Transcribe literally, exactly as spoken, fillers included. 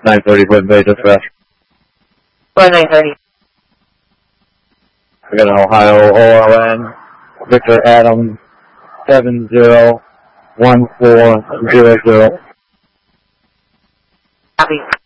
nine thirty Wood Bay dispatch. Or nine thirty. I got an Ohio O L N, Victor Adam, seven zero one four zero zero. Copy.